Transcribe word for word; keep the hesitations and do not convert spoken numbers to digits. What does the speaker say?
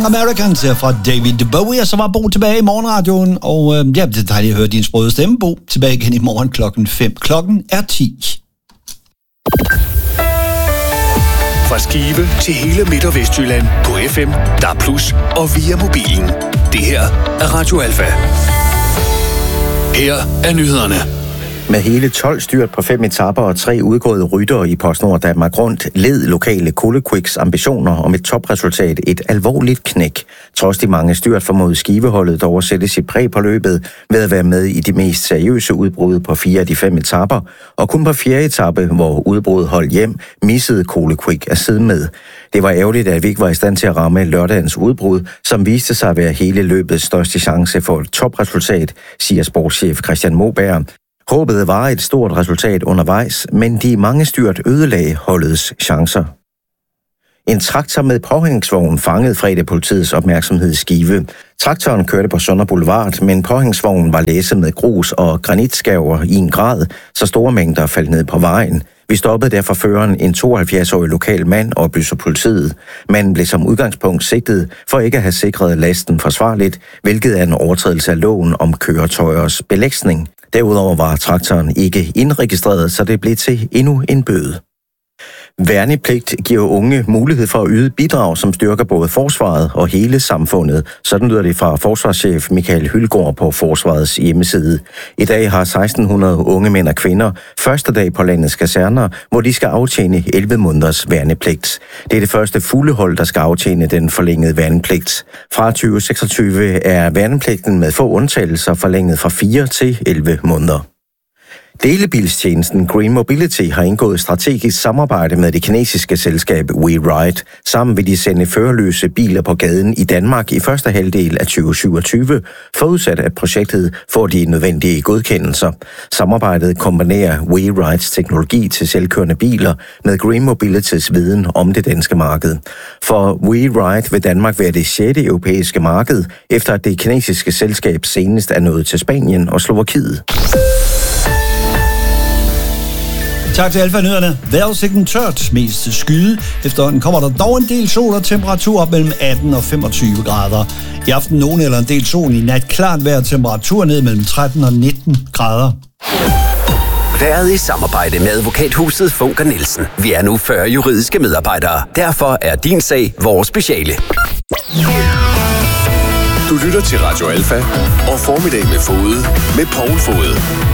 Americans fra David Bowie, og så var Bo tilbage i morgenradioen, og øh, ja, det er dejligt at høre din sprøde stemme, Bo. Tilbage igen i morgen klokken fem. Klokken er ti. Fra Skive til hele Midt- og Vestjylland på F M, D A B plus, og via mobilen. Det her er Radio Alfa. Her er nyhederne. Med hele tolv styrt på fem etaper og tre udgåede ryttere i PostNord Danmark rundt, led lokale Kulequicks ambitioner om et topresultat et alvorligt knæk. Trods de mange styrt formåede Skiveholdet dog at sætte sit præg på løbet ved at være med i de mest seriøse udbrud på fire af de fem etaper, og kun på fjerde etape, hvor udbruddet holdt hjem, missede Kulequick at sidde med. Det var ærgerligt, at vi ikke var i stand til at ramme lørdagens udbrud, som viste sig at være hele løbets største chance for et topresultat, siger sportschef Christian Moberg. Håbet var et stort resultat undervejs, men de mange styrt ødelagde holdets chancer. En traktor med påhængsvogn fangede fredag politiets opmærksomhed i Skive. Traktoren kørte på Sønder Boulevard, men påhængsvognen var læsset med grus og granitskærver i en grad, så store mængder faldt ned på vejen. Vi stoppede derfor føreren, en tooghalvfjerds-årig lokal mand, oplyser politiet. Manden blev som udgangspunkt sigtet for ikke at have sikret lasten forsvarligt, hvilket er en overtrædelse af loven om køretøjers belægsning. Derudover var traktoren ikke indregistreret, så det blev til endnu en bøde. Værnepligt giver unge mulighed for at yde bidrag, som styrker både forsvaret og hele samfundet. Sådan lyder det fra forsvarschef Michael Hylgaard på Forsvarets hjemmeside. I dag har seksten hundrede unge mænd og kvinder første dag på landets kaserner, hvor de skal aftjene elleve måneders værnepligt. Det er det første fulde hold, der skal aftjene den forlængede værnepligt. Fra tyve seksogtyve er værnepligten med få undtagelser forlænget fra fire til elleve måneder. Delebilstjenesten Green Mobility har indgået strategisk samarbejde med det kinesiske selskab WeRide. Sammen vil de sende førerløse biler på gaden i Danmark i første halvdel af tyve syvogtyve, forudsat at projektet får de nødvendige godkendelser. Samarbejdet kombinerer WeRides teknologi til selvkørende biler med Green Mobilitys viden om det danske marked. For WeRide vil Danmark være det sjette europæiske marked, efter at det kinesiske selskab senest er nået til Spanien og Slovakiet. Tak til Alfa-nyhederne. Vejrudsigten tørt, mest skyde. Efterhånden kommer der dog en del sol og temperatur op mellem atten og femogtyve grader. I aften nogen eller en del sol, i nat klart vejr, temperatur ned mellem tretten og nitten grader. Været i samarbejde med advokathuset Funker Nielsen. Vi er nu fyrre juridiske medarbejdere. Derfor er din sag vores speciale. Du lytter til Radio Alfa og Formiddag med Fode med Poul Fode.